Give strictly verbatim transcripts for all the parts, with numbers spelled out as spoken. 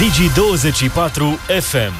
Digi douăzeci și patru F M.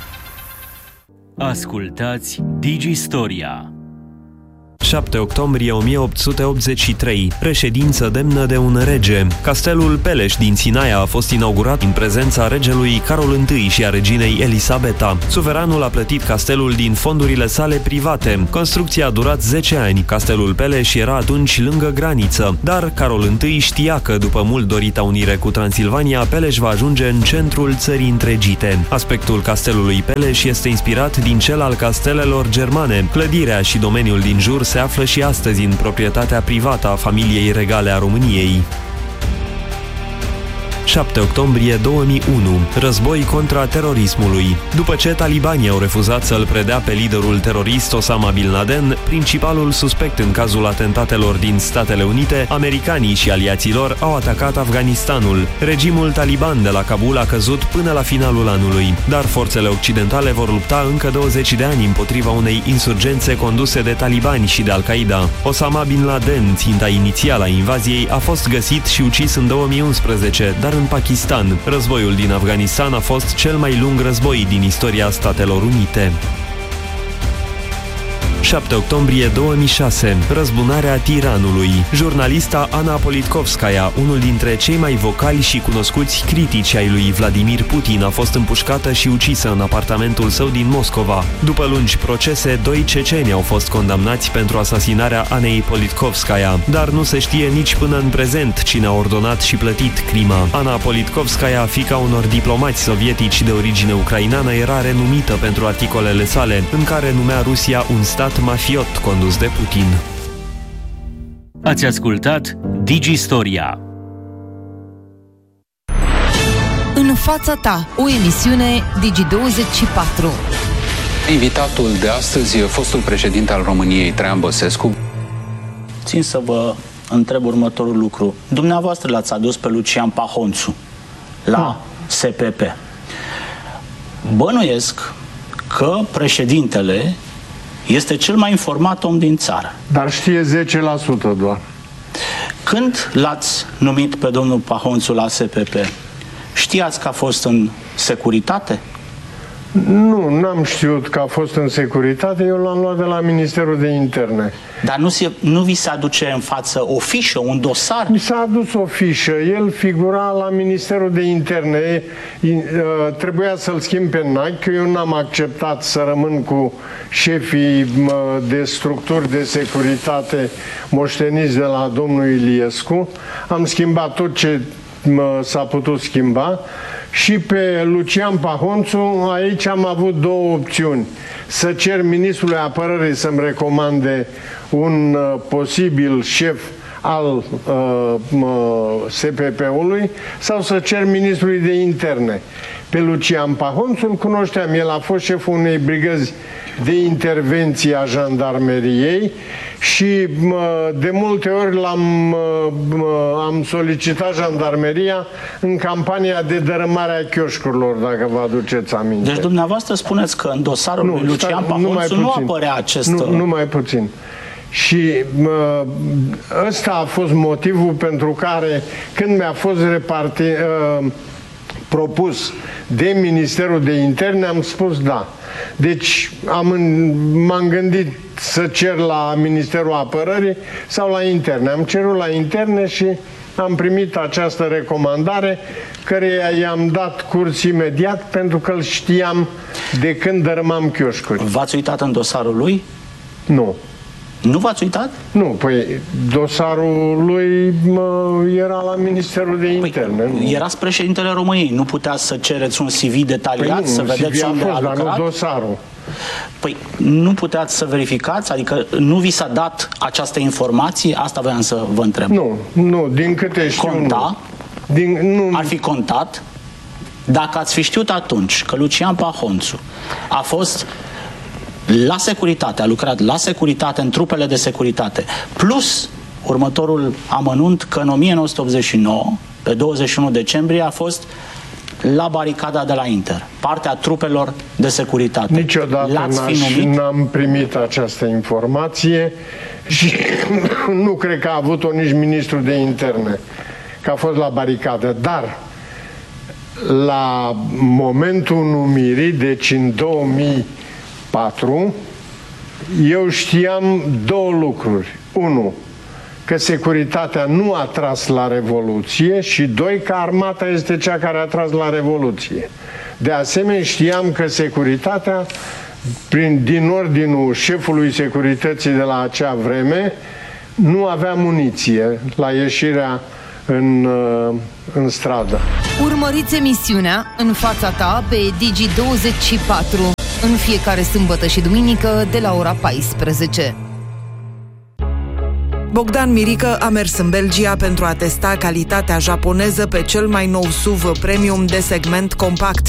Ascultați Digistoria. șapte octombrie o mie opt sute optzeci și trei. Reședință demnă de un rege. Castelul Peleș din Sinaia a fost inaugurat în prezența regelui Carol I și a reginei Elisabeta. Suveranul a plătit castelul din fondurile sale private. Construcția a durat zece ani. Castelul Peleș era atunci lângă graniță, dar Carol I știa că după mult dorita unire cu Transilvania, Peleș va ajunge în centrul țării întregite. Aspectul castelului Peleș este inspirat din cel al castelelor germane. Clădirea și domeniul din jur se află și astăzi în proprietatea privată a familiei regale a României. șapte octombrie două mii unu. Război contra terorismului. După ce talibanii au refuzat să-l predea pe liderul terorist Osama Bin Laden, principalul suspect în cazul atentatelor din Statele Unite, americanii și aliații lor au atacat Afganistanul. Regimul taliban de la Kabul a căzut până la finalul anului, dar forțele occidentale vor lupta încă douăzeci de ani împotriva unei insurgențe conduse de talibani și de Al-Qaeda. Osama Bin Laden, ținta inițială a invaziei, a fost găsit și ucis în două mii unsprezece, dar în Pakistan. Războiul din Afganistan a fost cel mai lung război din istoria Statelor Unite. șapte octombrie două mii șase. Răzbunarea tiranului. Jurnalista Ana Politkovskaya, unul dintre cei mai vocali și cunoscuți critici ai lui Vladimir Putin, a fost împușcată și ucisă în apartamentul său din Moscova. După lungi procese, doi ceceni au fost condamnați pentru asasinarea Anei Politkovskaya, dar nu se știe nici până în prezent cine a ordonat și plătit crima. Ana Politkovskaya, fiica unor diplomați sovietici de origine ucraineană, era renumită pentru articolele sale, în care numea Rusia un stat mafiot condus de Putin. Ați ascultat Digistoria. În fața ta, o emisiune Digi douăzeci și patru. Invitatul de astăzi, fostul președinte al României, Traian Băsescu. Țin să vă întreb următorul lucru. Dumneavoastră l-ați adus pe Lucian Pahonțu la hmm. S P P. Bănuiesc că președintele este cel mai informat om din țară. Dar știe zece la sută doar. Când l-ați numit pe domnul Pahonțu la S P P, știați că a fost în securitate? Nu, n-am știut că a fost în securitate, eu l-am luat de la Ministerul de Interne. Dar nu, se, nu vi se aduce în față o fișă, un dosar? Mi s-a adus o fișă, el figura la Ministerul de Interne, trebuia să-l schimb pe Nike, că eu n-am acceptat să rămân cu șefii de structuri de securitate moșteniți de la domnul Iliescu, am schimbat tot ce s-a putut schimba. Și pe Lucian Pahonțu, aici am avut două opțiuni. Să cer ministrului apărării să-mi recomande un uh, posibil șef al uh, S P P-ului sau să cer ministrului de interne. Pe Lucian Pahonțu îl cunoșteam, el a fost șeful unei brigăzi de intervenție a jandarmeriei și de multe ori l-am am solicitat jandarmeria în campania de dărâmare a chioșcurilor, dacă vă aduceți aminte. Deci dumneavoastră spuneți că în dosarul lui Lucian Pahonțu nu apărea acest... Nu, nu mai puțin. Și ăsta a fost motivul pentru care, când mi-a fost reparti, uh, propus de Ministerul de Interne, am spus da. Deci m-am gândit să cer la Ministerul Apărării sau la Interne. Am cerut la Interne și am primit această recomandare, căreia i-am dat curs imediat pentru că îl știam de când dărâmam chioșcuri. V-ați uitat în dosarul lui? Nu. Nu v-ați uitat? Nu, păi dosarul lui mă, era la Ministerul de Interne. Păi, erați președintele României, nu puteați să cereți un C V detaliat, păi nu, să vedeți unde a, fost, a lucrat? Nu, dosarul. Păi nu puteați să verificați? Adică nu vi s-a dat această informație? Asta voiam să vă întreb. Nu, nu, din câte știu, Conta? Nu. Din, nu. Ar fi contat? Dacă ați fi știut atunci că Lucian Pahonțu a fost la securitate, a lucrat la securitate, în trupele de securitate, plus următorul amănunt că în o mie nouă sute optzeci și nouă, pe douăzeci și unu decembrie, a fost la baricada de la Inter, partea trupelor de securitate. Niciodată n-am primit această informație și nu cred că a avut-o nici ministrul de interne, că a fost la baricadă, dar la momentul numirii, deci în două mii patru, eu știam două lucruri. Unu, că securitatea nu a tras la Revoluție și doi, că armata este cea care a tras la Revoluție. De asemenea, știam că securitatea, prin, din ordinul șefului securității de la acea vreme, nu avea muniție la ieșirea în, în stradă. Urmăriți emisiunea În fața ta pe Digi douăzeci și patru în fiecare sâmbătă și duminică de la ora paisprezece. Bogdan Mirică a mers în Belgia pentru a testa calitatea japoneză pe cel mai nou S U V premium de segment compact.